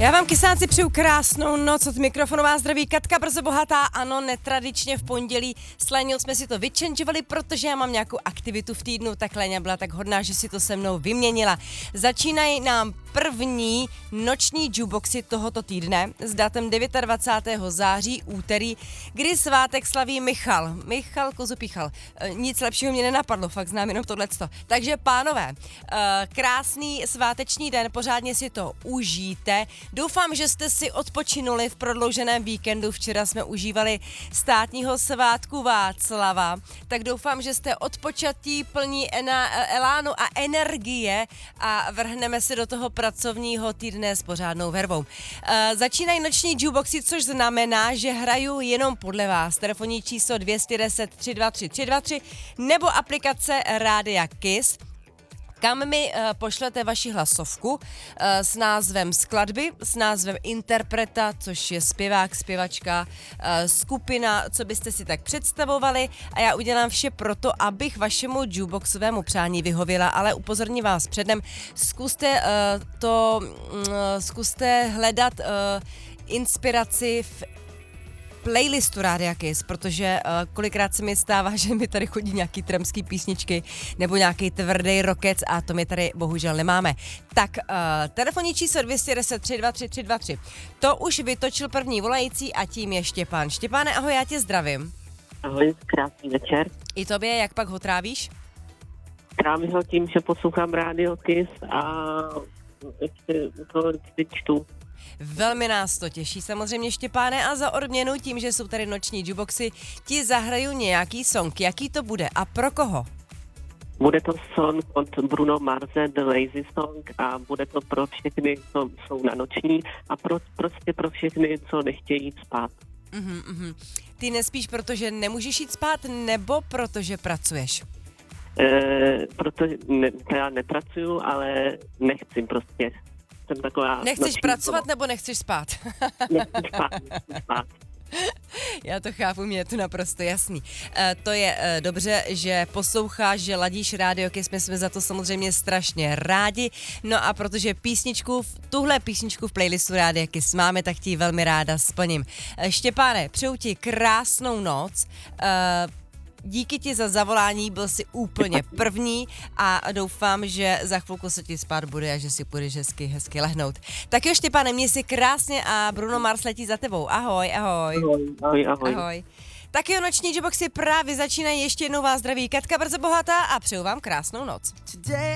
Já vám kysáci přeju krásnou noc, od mikrofonu vás zdraví Katka Brzo Bohatá. Ano, netradičně v pondělí s Léňou jsme si to vyčenžovali, protože já mám nějakou aktivitu v týdnu, tak Léňa byla tak hodná, že si to se mnou vyměnila. Začínají nám první noční jukeboxy tohoto týdne s datem 29. září, úterý, kdy svátek slaví Michal Kozupichal. Nic lepšího mě nenapadlo, fakt znám jenom tohleto. Takže pánové, krásný sváteční den, pořádně si to užijte. Doufám, že jste si odpočinuli v prodlouženém víkendu. Včera jsme užívali státního svátku Václava, tak doufám, že jste odpočatí, plní elánu a energie a vrhneme se do toho pracovního týdne s pořádnou vervou. Začínají noční jukeboxy, což znamená, že hraju jenom podle vás. Telefonní číslo 210 323 323 nebo aplikace Rádia Kiss, kam mi pošlete vaši hlasovku s názvem skladby, s názvem interpreta, což je zpěvák, zpěvačka, skupina, co byste si tak představovali, a já udělám vše proto, abych vašemu jukeboxovému přání vyhověla, ale upozorním vás předem, zkuste hledat inspiraci v playlistu Rádia Kiss, protože kolikrát se mi stává, že mi tady chodí nějaký tramský písničky nebo nějaký tvrdý rockec a to my tady bohužel nemáme. Tak telefonní číslo 210 323 323. To už vytočil první volající a tím je Štěpán. Štěpáne, ahoj, já tě zdravím. Ahoj, krásný večer. I tobě, jak pak ho trávíš? Trávím ho tím, že poslouchám Rádio Kiss a ještě to čtu. Velmi nás to těší samozřejmě, Štěpáne, a za odměnu tím, že jsou tady noční jukeboxy, ti zahraju nějaký song. Jaký to bude a pro koho? Bude to song od Bruno Marse, The Lazy Song, a bude to pro všechny, co jsou na noční, a prostě pro všechny, co nechtějí jít spát. Ty nespíš, protože nemůžeš jít spát, nebo protože pracuješ? Protože já nepracuju, ale nechci prostě. Jsem taková nechceš pracovat, nebo nechceš spát? Nechci spát. Já to chápu, mě je to naprosto jasný. To je dobře, že posloucháš, že ladíš Rádio Kiss, my jsme za to samozřejmě strašně rádi. No a protože tuhle písničku v playlistu Rádia Kiss máme, tak ti velmi ráda splním. Štěpáne, přeju ti krásnou noc. Díky ti za zavolání, byl jsi úplně první a doufám, že za chvilku se ti spát bude a že si půjdeš hezky lehnout. Tak jo, Štěpáne, měj si krásně a Bruno Mars letí za tebou. Ahoj. Ahoj. Tak jo, noční jukeboxy právě začínají, ještě jednou vás zdraví Katka Brzo Bohatá a přeju vám krásnou noc.